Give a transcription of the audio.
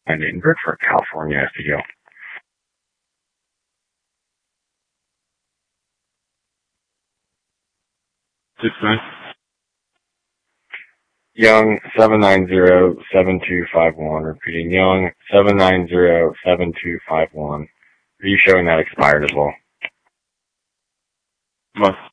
And in Birdford, California, studio. 69. Young 790-7251. Repeating, Young 790-7251. Are you showing that expired as well? Must.